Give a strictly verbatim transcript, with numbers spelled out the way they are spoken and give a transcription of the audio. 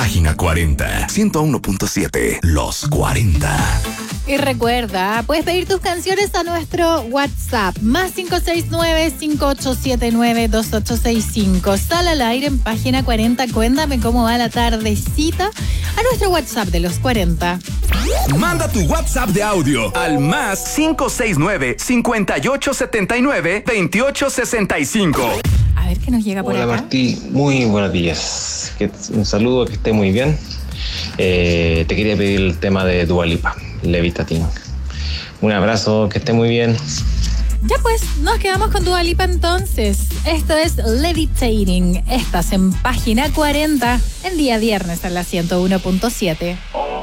Página cuarenta, ciento uno punto siete, Los cuarenta. Y recuerda, puedes pedir tus canciones a nuestro WhatsApp, más cinco seis nueve, cinco ocho siete nueve, dos ocho seis cinco. Sal al aire en Página cuarenta. Cuéntame cómo va la tardecita a nuestro WhatsApp de los cuarenta. Manda tu WhatsApp de audio al más cinco seis nueve, cinco ocho siete nueve, dos ocho seis cinco. A ver qué nos llega por Hola, acá. Hola Martí, muy buenos días. Que, un saludo, que esté muy bien. Eh, te quería pedir el tema de Dua Lipa, Levitating. Un abrazo, que esté muy bien. Ya pues, nos quedamos con Dua Lipa entonces. Esto es Levitating. Estás en Página cuarenta, el día viernes a la ciento uno punto siete.